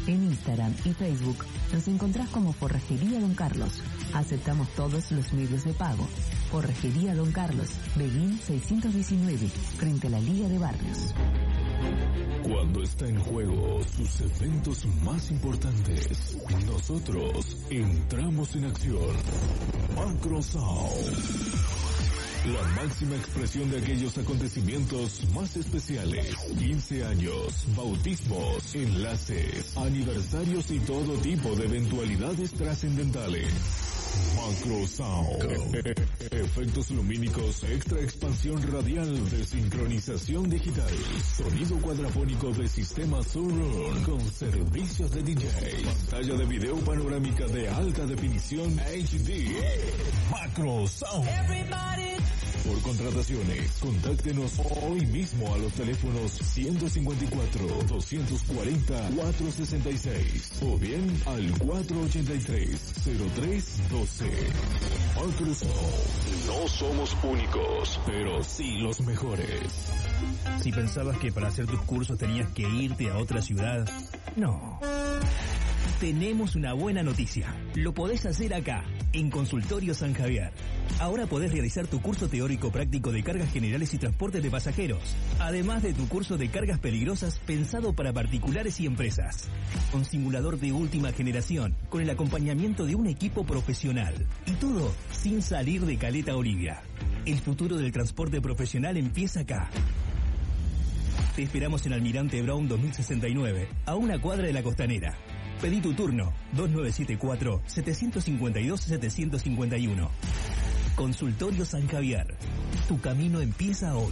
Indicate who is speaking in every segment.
Speaker 1: En Instagram y Facebook nos encontrás como Forrajería Don Carlos. Aceptamos todos los medios de pago. Forrajería Don Carlos, Beguín 619, frente a la Liga de Barrios.
Speaker 2: Cuando está en juego sus eventos más importantes, nosotros entramos en acción. Macro Sound. La máxima expresión de aquellos acontecimientos más especiales. 15 años, bautismos, enlaces, aniversarios y todo tipo de eventualidades trascendentales. Macro Sound. Efectos lumínicos, extra expansión radial de sincronización digital. Sonido cuadrafónico de sistema Surround con servicios de DJ. Pantalla de video panorámica de alta definición HD. Macro Sound. Por contrataciones, contáctenos hoy mismo a los teléfonos 154-240-466 o bien al 483-0312. Macro Sound. No somos únicos, pero sí los mejores.
Speaker 3: Si pensabas que para hacer tus cursos tenías que irte a otra ciudad, no. Tenemos una buena noticia. Lo podés hacer acá, en Consultorio San Javier. Ahora podés realizar tu curso teórico práctico de cargas generales y transporte de pasajeros, además de tu curso de cargas peligrosas pensado para particulares y empresas. Con simulador de última generación, con el acompañamiento de un equipo profesional. Y todo sin salir de Caleta Olivia. El futuro del transporte profesional empieza acá. Te esperamos en Almirante Brown 2069, a una cuadra de la Costanera. Pedí tu turno, 2974-752-751. Consultorio San Javier. Tu camino empieza hoy.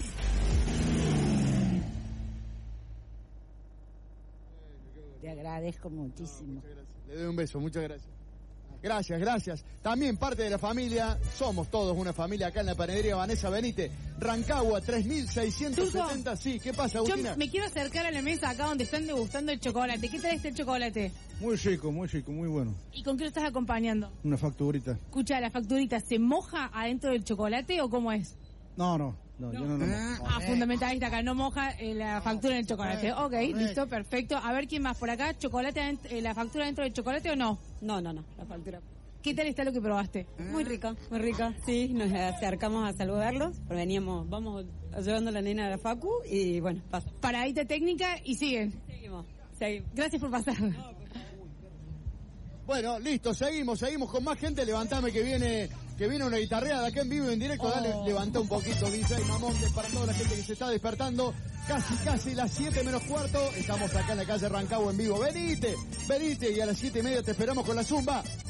Speaker 4: Te agradezco muchísimo.
Speaker 5: Le doy un beso, muchas gracias. Gracias. También parte de la familia, somos todos una familia acá en la panadería Vanessa Benítez, Rancagua 3670. Turco, sí, ¿qué pasa, Agustina?
Speaker 6: Yo me quiero acercar a la mesa acá donde están degustando el chocolate. ¿Qué tal está el chocolate?
Speaker 7: Muy rico, muy bueno.
Speaker 6: ¿Y con qué lo estás acompañando?
Speaker 7: Una facturita.
Speaker 6: Escucha, ¿la facturita se moja adentro del chocolate o cómo es?
Speaker 7: No, yo no.
Speaker 6: Fundamentalista acá, no moja la factura en el chocolate. Ok, listo, perfecto. A ver, ¿quién más por acá? ¿Chocolate, la factura dentro del chocolate o no?
Speaker 8: No, la factura.
Speaker 6: ¿Qué tal está lo que probaste?
Speaker 8: Muy rica, sí, nos acercamos a saludarlos, vamos llevando a la nena a la facu y bueno, pasa.
Speaker 6: Paradita técnica y siguen.
Speaker 8: Seguimos.
Speaker 6: Gracias por pasar.
Speaker 5: Bueno, listo, seguimos con más gente. Levantame que viene una guitarreada acá en vivo y en directo. Dale, levanta un poquito, DJ Mamontes, para toda la gente que se está despertando. Casi las 7 menos cuarto. Estamos acá en la calle Rancagua en vivo. Venite, y a las 7:30 te esperamos con la zumba.